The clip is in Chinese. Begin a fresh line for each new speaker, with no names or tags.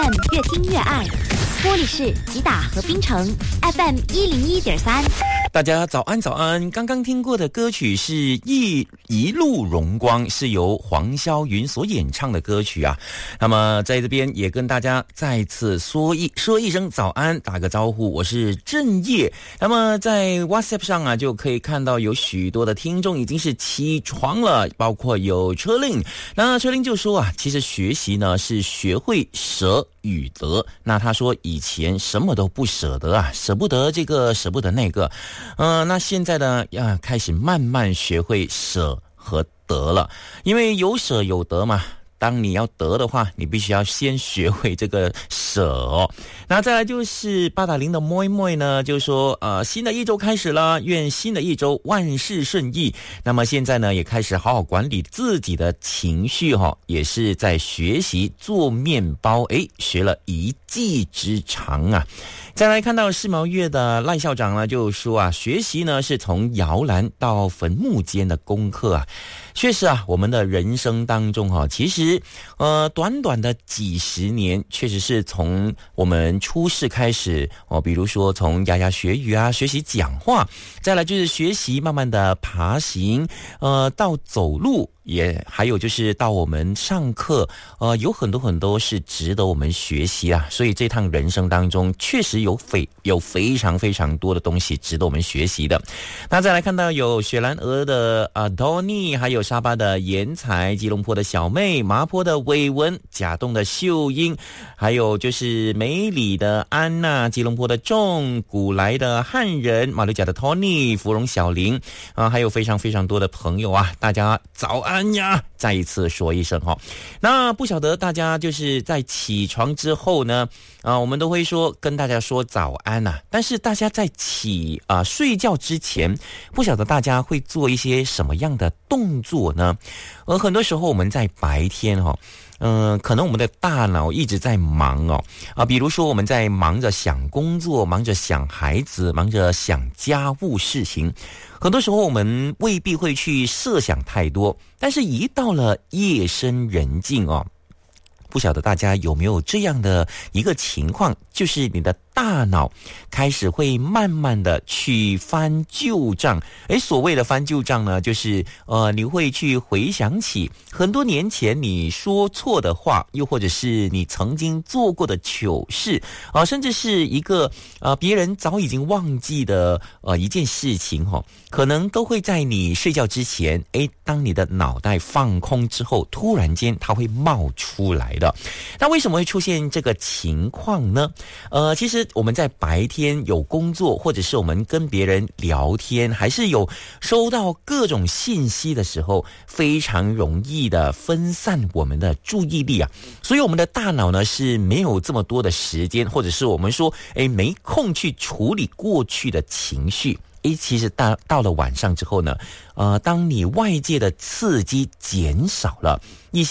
越听越爱。玻璃市吉打和槟城 FM 101.3。
大家早安早安，刚刚听过的歌曲是一路荣光，是由黄霄云所演唱的歌曲啊。那么在这边也跟大家再次说一声早安，打个招呼，我是正业。那么在 WhatsApp 上啊，就可以看到有许多的听众已经是起床了，包括有车令。那车令就说啊，其实学习呢是学会舍与得。那他说以前什么都不舍得啊，舍不得这个舍不得那个，那现在呢要开始慢慢学会舍和得了，因为有舍有得嘛。当你要得的话，你必须要先学会这个舍哦。那再来就是八达岭的moi moi呢，就说新的一周开始了，愿新的一周万事顺意。那么现在呢，也开始好好管理自己的情绪也是在学习做面包，学了1技之长啊。再来看到世贸月的赖校长呢，就说啊，学习呢是从摇篮到坟墓间的功课啊。确实啊，我们的人生当中其实短短的几十年，确实是从我们出世开始比如说从牙牙学语啊，学习讲话，再来就是学习慢慢的爬行，到走路，也还有就是到我们上课，有很多是值得我们学习啊。所以这趟人生当中确实有非常非常多的东西值得我们学习的。那再来看到有雪兰莪的Tony， 还有沙巴的颜才，吉隆坡的小妹，麻坡的伟文，甲洞的秀英，还有就是梅里的安娜，吉隆坡的仲，古来的汉人，马六甲的 Tony， 芙蓉小林还有非常非常多的朋友啊，大家早安呀，再一次说一声那不晓得大家就是在起床之后呢我们都会说跟大家说早安啊，但是大家在睡觉之前，不晓得大家会做一些什么样的动作呢？很多时候我们在白天可能我们的大脑一直在忙比如说我们在忙着想工作，忙着想孩子，忙着想家务事情，很多时候我们未必会去设想太多，但是一到了夜深人静不晓得大家有没有这样的一个情况，就是你的大脑开始会慢慢的去翻旧账。所谓的翻旧账呢，就是你会去回想起很多年前你说错的话，又或者是你曾经做过的糗事甚至是一个别人早已经忘记的一件事情可能都会在你睡觉之前，当你的脑袋放空之后，突然间它会冒出来的。那为什么会出现这个情况呢？其实我们在白天有工作，或者是我们跟别人聊天，还是有收到各种信息的时候，非常容易的分散我们的注意力啊。所以我们的大脑呢是没有这么多的时间，或者是我们说没空去处理过去的情绪。其实到了晚上之后呢，当你外界的刺激减少了，